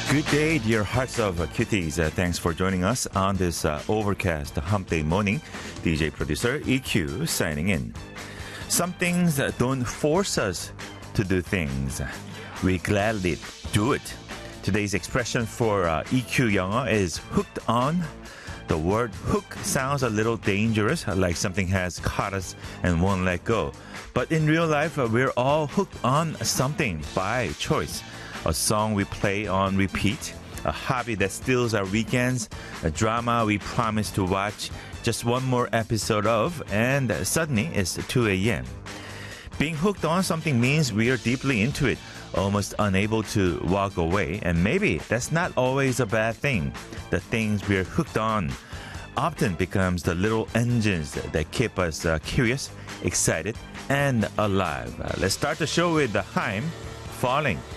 Good day, dear hearts of cuties. Thanks for joining us on this overcast hump day morning. DJ producer EQ signing in. Some things don't force us to do things. We gladly do it. Today's expression for EQ 영어 is hooked on. The word hook sounds a little dangerous, like something has caught us and won't let go. But in real life, we're all hooked on something by choice. A song we play on repeat, a hobby that steals our weekends, a drama we promise to watch just one more episode of, and suddenly it's 2 a.m. Being hooked on something means we are deeply into it, almost unable to walk away, and maybe that's not always a bad thing. The things we're hooked on often becomes the little engines that keep us curious, excited, and alive. Let's start the show with the Haim, Falling.